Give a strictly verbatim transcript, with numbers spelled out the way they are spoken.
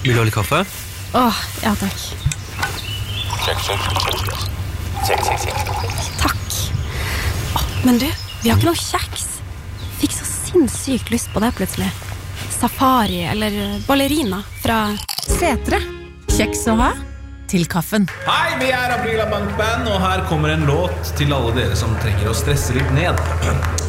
Vil du ha litt kaffe? Åh, ja takk. Check, check, check. Check, check, check. Takk. Åh, men du, vi har ikke noe kjeks. Fikk så sinnssykt lyst på det plutselig. Safari eller ballerina fra Setre. Kjeks å ha til kaffen. Hei, vi er Aprila Bankband, og her kommer en låt til alle dere som trenger å stresse litt ned.